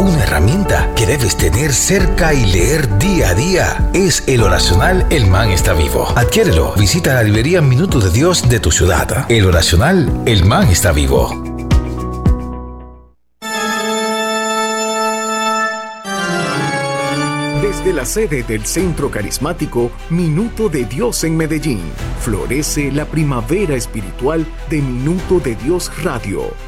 Una herramienta que debes tener cerca y leer día a día es el oracional El Man está vivo. Adquiérelo. Visita la librería Minuto de Dios de tu ciudad. El oracional El Man está vivo. Desde la sede del Centro Carismático Minuto de Dios en Medellín, florece la primavera espiritual de Minuto de Dios Radio,